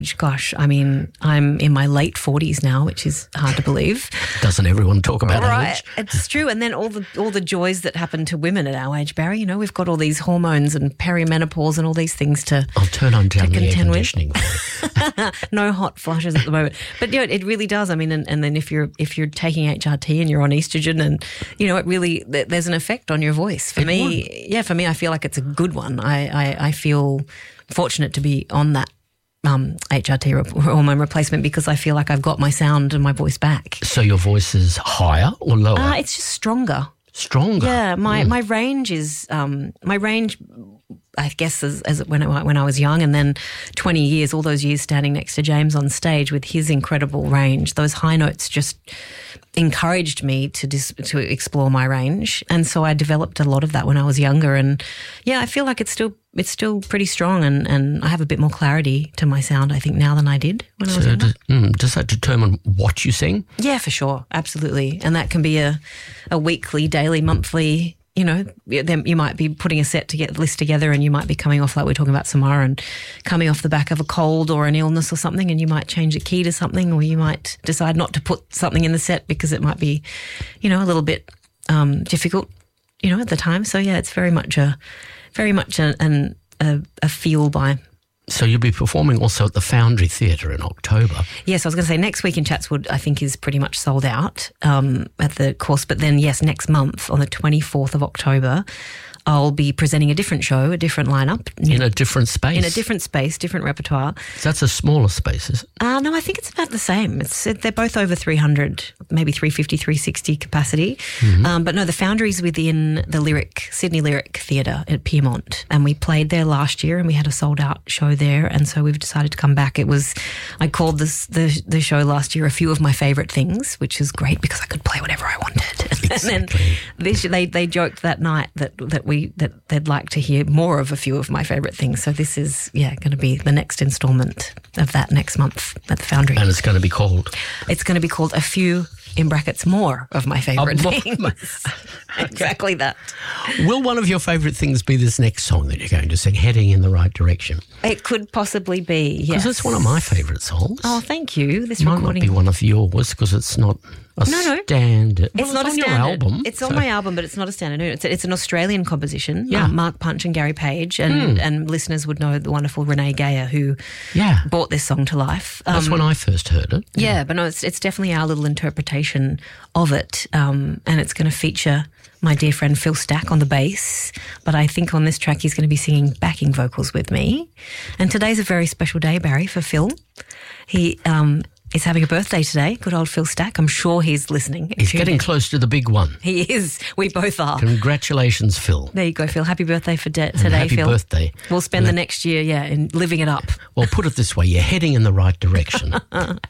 Gosh, I mean, I'm in my late 40s now, which is hard to believe. Doesn't everyone talk about age? It's true. And then all the joys that happen to women at our age, Barry, we've got all these hormones and perimenopause and all these things to I'll turn on down the air conditioning. No hot flushes at the moment. But it really does. I mean, and then if you're taking HRT and you're on estrogen and, it really, there's an effect on your voice. For me, I feel like it's a good one. I feel fortunate to be on that HRT hormone replacement because I feel like I've got my sound and my voice back. So your voice is higher or lower? It's just stronger. Stronger? Yeah, my range is I guess as when I was young, and then 20 years, all those years standing next to James on stage with his incredible range, those high notes just encouraged me to explore my range, and so I developed a lot of that when I was younger. And I feel like it's still pretty strong, and I have a bit more clarity to my sound, I think, now than I did when I was younger. Does that determine what you sing? Yeah, for sure, absolutely, and that can be a weekly, daily, monthly. Then you might be putting a list together, and you might be coming off, like we're talking about Samara, and coming off the back of a cold or an illness or something, and you might change the key to something, or you might decide not to put something in the set because it might be, a little bit difficult, at the time. So it's very much a feel by. So you'll be performing also at the Foundry Theatre in October. Yes, I was going to say next week in Chatswood I think is pretty much sold out at the course. But then, yes, next month on the 24th of October, I'll be presenting a different show, a different lineup. In a different space? In a different space, different repertoire. So that's a smaller space, is it? No, I think it's about the same. They're both over 300, maybe 350, 360 capacity. Mm-hmm. But no, the Foundry's within the Sydney Lyric Theatre at Piermont. And we played there last year and we had a sold-out show there. And so we've decided to come back. I called the show last year A Few of My Favourite Things, which is great because I could play whatever I wanted. Exactly. And then they joked that night that they'd like to hear more of A Few of My Favourite Things. So this is, going to be the next instalment of that next month at the Foundry. And it's going to be called? It's going to be called A Few, in brackets, More of My Favourite Things. Exactly that. Will one of your favourite things be this next song that you're going to sing, Heading in the Right Direction? It could possibly be, yes. Because it's one of my favourite songs. Oh, thank you. This might recording not be one of yours because it's not a standard. It's not on a standard. Your album. It's on my album, but it's not a standard. It's an Australian composition. Yeah. Mark Punch and Gary Page, and listeners would know the wonderful Renee Gayer who brought this song to life. That's when I first heard it. Yeah, but no, it's definitely our little interpretation of it, and it's going to feature my dear friend Phil Stack on the bass, but I think on this track he's going to be singing backing vocals with me. And today's a very special day, Barry, for Phil. He is having a birthday today, good old Phil Stack. I'm sure he's listening. He's getting close to the big one. He is. We both are. Congratulations, Phil. There you go, Phil. Happy birthday for today, happy Phil. Happy birthday. We'll spend the next year, in living it up. Well, put it this way, you're heading in the right direction.